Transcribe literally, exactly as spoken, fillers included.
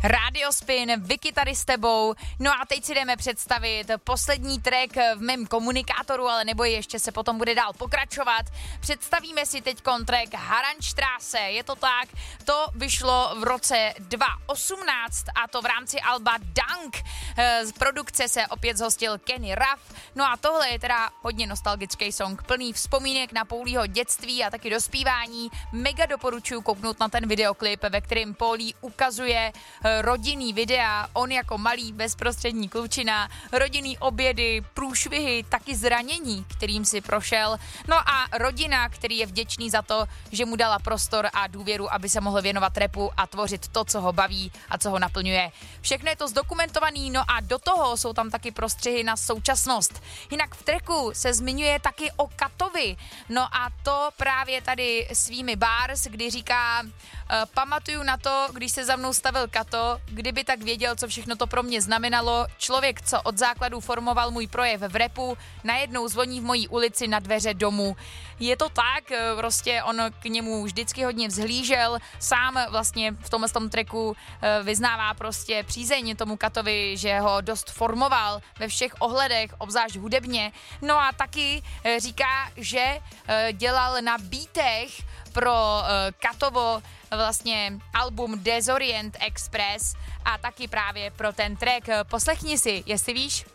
Radio Spin, Vicky tady s tebou. No a teď si jdeme představit poslední track v mém komunikátoru, ale neboj, ještě se potom bude dál pokračovat. Představíme si teď track Haranstraße, je to tak, to vyšlo v roce dva tisíce osmnáct a to v rámci alba Dank. Z produkce se opět zhostil Kenny Ruff, no a tohle je teda hodně nostalgický song, plný vzpomínek na Paulího dětství a taky dospívání. Mega doporučuji kouknout na ten videoklip, ve kterém Paulí ukazuje rodinný videa, on jako malý bezprostřední klučina, rodinný obědy, průšvihy, taky zranění, kterým si prošel. No a rodina, který je vděčný za to, že mu dala prostor a důvěru, aby se mohl věnovat rapu a tvořit to, co ho baví a co ho naplňuje. Všechno je to zdokumentovaný, no a do toho jsou tam taky prostřihy na současnost. Jinak v tracku se zmiňuje taky o Katovi, no a to právě tady svými bars, kdy říká: pamatuju na to, když se za mnou stavil Kato, kdyby tak věděl, co všechno to pro mě znamenalo, člověk, co od základu formoval můj projev v rapu, najednou zvoní v mojí ulici na dveře domu. Je to tak, prostě on k němu vždycky hodně vzhlížel, sám vlastně v tomhle tom tracku vyznává prostě přízeň tomu Katovi, že ho dost formoval ve všech ohledech, obzvlášť hudebně. No a taky říká, že dělal na beatech pro Katovo vlastně album Desorient Express a taky právě pro ten track. Poslechni si, jestli víš.